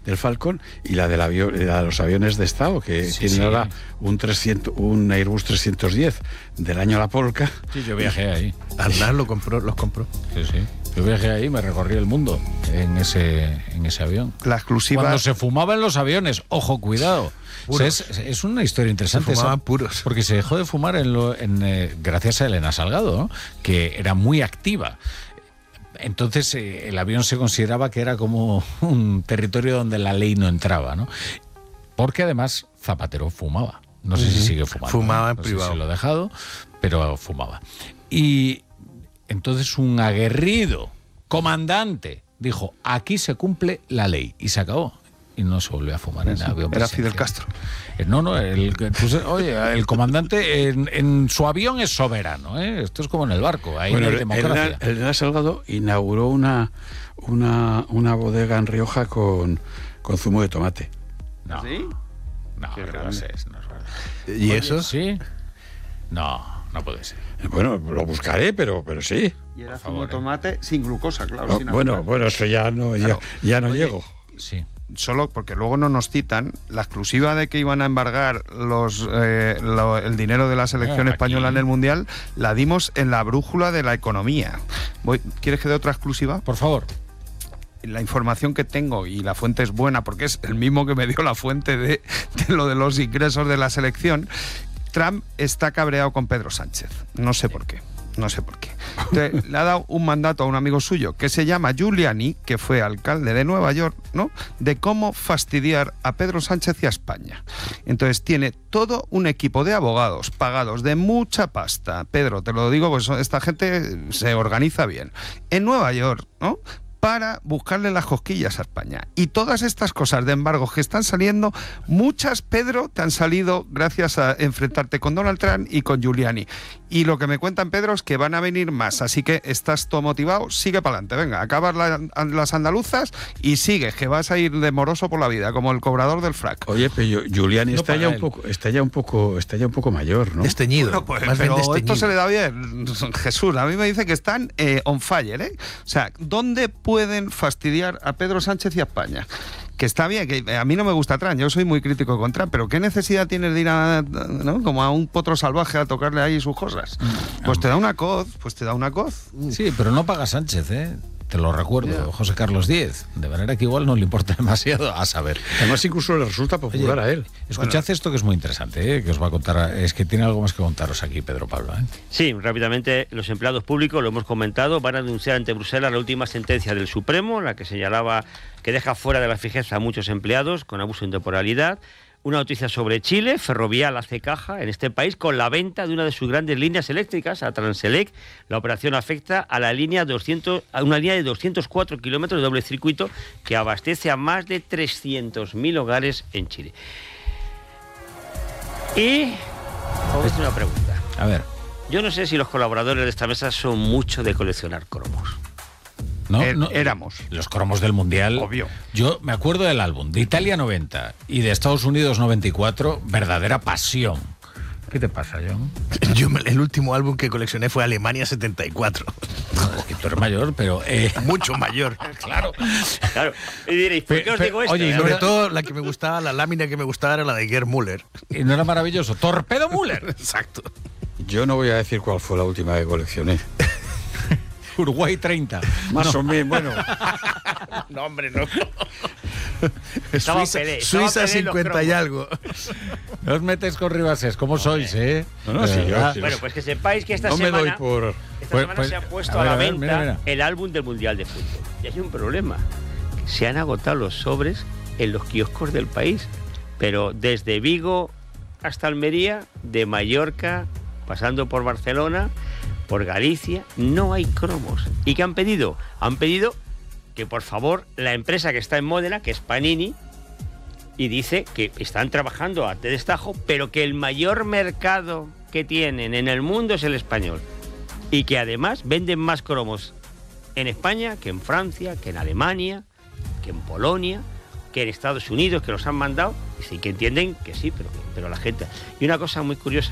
del Falcon y la la de los aviones de Estado, que tienen ahora un Airbus 310 del año La Polka. Sí, yo viajé ahí. Arnal los compró. Sí. Yo viajé ahí, me recorrí el mundo en ese avión. La exclusiva... Cuando se fumaba en los aviones, ojo, cuidado. O sea, es una historia interesante. Se fumaban puros. Porque se dejó de fumar gracias a Elena Salgado, ¿no? Que era muy activa. Entonces el avión se consideraba que era como un territorio donde la ley no entraba, ¿no? Porque además Zapatero fumaba. No sé si sigue fumando. Fumaba en no privado. sé si lo ha dejado, pero fumaba. Y entonces un aguerrido comandante dijo, aquí se cumple la ley. Y se acabó. Y no se volvió a fumar en avión. Era Fidel Castro. No, el comandante en su avión es soberano, ¿eh? Esto es como en el barco, ahí no hay democracia. Elena Salgado inauguró una bodega en Rioja con zumo de tomate. No. ¿Sí? No, no es verdad. ¿Y eso? ¿Sí? No puede ser. Bueno, lo buscaré, pero sí. Y era zumo de tomate sin glucosa, claro. No, sin bueno, azúcar. eso ya no llego. Sí. Solo porque luego no nos citan la exclusiva de que iban a embargar el dinero de la selección española en el Mundial, la dimos en la brújula de la economía. ¿Quieres que dé otra exclusiva? Por favor. La información que tengo, y la fuente es buena porque es el mismo que me dio la fuente de lo de los ingresos de la selección. Trump está cabreado con Pedro Sánchez. No sé por qué. Entonces, le ha dado un mandato a un amigo suyo que se llama Giuliani, que fue alcalde de Nueva York, ¿no?, de cómo fastidiar a Pedro Sánchez y a España. Entonces tiene todo un equipo de abogados pagados de mucha pasta. Pedro, te lo digo, pues esta gente se organiza bien. En Nueva York, ¿no?, para buscarle las cosquillas a España. Y todas estas cosas de embargos que están saliendo, muchas, Pedro, te han salido gracias a enfrentarte con Donald Trump y con Giuliani. Y lo que me cuentan, Pedro, es que van a venir más. Así que estás todo motivado, sigue para adelante. Venga, acabas las andaluzas y sigues, que vas a ir de moroso por la vida, como el cobrador del frac. Oye, pero Giuliani está ya un poco mayor, ¿no? Desteñido. Bueno, pues, más pero bien esto se le da bien. Jesús, a mí me dice que están on fire, ¿eh? O sea, ¿dónde pueden fastidiar a Pedro Sánchez y a España? Que está bien, que a mí no me gusta Trump, yo soy muy crítico con Trump, pero ¿qué necesidad tienes de ir ¿no?, como a un potro salvaje a tocarle ahí sus cosas? Pues te da una coz, Sí, pero no paga Sánchez, ¿eh? Te lo recuerdo, José Carlos Díez. De manera que igual no le importa demasiado, a saber. Además, incluso le resulta popular a él. Escuchad esto que es muy interesante, que os va a contar. Es que tiene algo más que contaros aquí, Pedro Pablo, ¿eh? Sí, rápidamente, los empleados públicos, lo hemos comentado, van a denunciar ante Bruselas la última sentencia del Supremo, la que señalaba que deja fuera de la fijeza a muchos empleados con abuso de temporalidad. Una noticia sobre Chile. Ferrovial hace caja en este país con la venta de una de sus grandes líneas eléctricas, a Transelec. La operación afecta a una línea de 204 kilómetros de doble circuito que abastece a más de 300.000 hogares en Chile. Y os hago una pregunta. A ver. Yo no sé si los colaboradores de esta mesa son mucho de coleccionar cromos. No, éramos. Los cromos del Mundial. Obvio. Yo me acuerdo del álbum de Italia 90 y de Estados Unidos 94, verdadera pasión. ¿Qué te pasa, John? El último álbum que coleccioné fue Alemania 74. No, es que tú eres mayor, pero... Mucho mayor. Claro. Y diréis, ¿por qué os digo esto? Oye, y sobre todo la que me gustaba, la lámina que me gustaba era la de Gerd Müller. ¿Y no era maravilloso? ¡Torpedo Müller! Exacto. Yo no voy a decir cuál fue la última que coleccioné. Uruguay 30. Más o menos, bueno. No, hombre, no. Suiza 50 y algo. No os metéis con Ribasés, ¿cómo sois, eh? No, sí, yo. Bueno, pues que sepáis que esta No me doy semana... por... Esta semana se ha puesto a la venta el álbum del Mundial de Fútbol. Y hay un problema. Se han agotado los sobres en los kioscos del país. Pero desde Vigo hasta Almería, de Mallorca, pasando por Barcelona, por Galicia, no hay cromos. ¿Y qué han pedido? Han pedido que, por favor, la empresa que está en Módena, que es Panini, y dice que están trabajando a destajo, pero que el mayor mercado que tienen en el mundo es el español. Y que además venden más cromos en España que en Francia, que en Alemania, que en Polonia, que en Estados Unidos, que los han mandado. Y sí que entienden que sí, pero la gente... Y una cosa muy curiosa